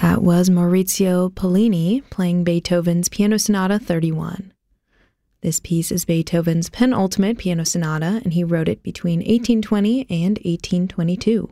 That was Maurizio Pollini playing Beethoven's Piano Sonata 31. This piece is Beethoven's penultimate piano sonata, and he wrote it between 1820 and 1822.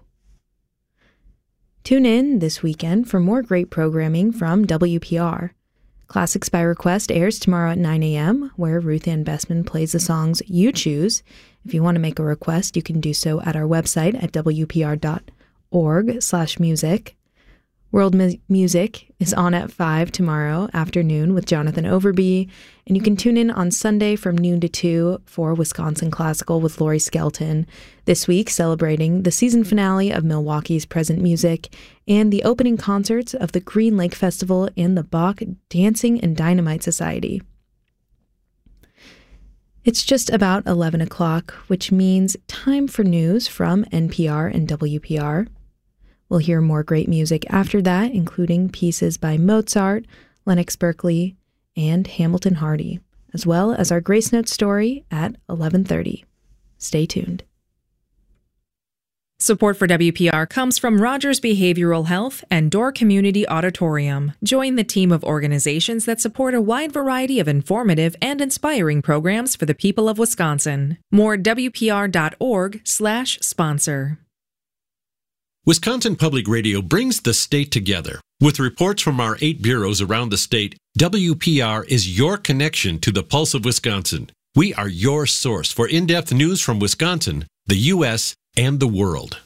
Tune in this weekend for more great programming from WPR. Classics by Request airs tomorrow at 9 a.m., where Ruth Ann Bessman plays the songs you choose. If you want to make a request, you can do so at our website at wpr.org/music. World Music is on at 5 tomorrow afternoon with Jonathan Overby, and you can tune in on Sunday from noon to 2 for Wisconsin Classical with Lori Skelton, this week celebrating the season finale of Milwaukee's Present Music and the opening concerts of the Green Lake Festival and the Bach Dancing and Dynamite Society. It's just about 11 o'clock, which means time for news from NPR and WPR. We'll hear more great music after that, including pieces by Mozart, Lennox Berkeley, and Hamilton Hardy, as well as our Grace Note story at 11:30. Stay tuned. Support for WPR comes from Rogers Behavioral Health and Door Community Auditorium. Join the team of organizations that support a wide variety of informative and inspiring programs for the people of Wisconsin. More WPR.org/sponsor. Wisconsin Public Radio brings the state together. With reports from our 8 bureaus around the state, WPR is your connection to the pulse of Wisconsin. We are your source for in-depth news from Wisconsin, the U.S., and the world.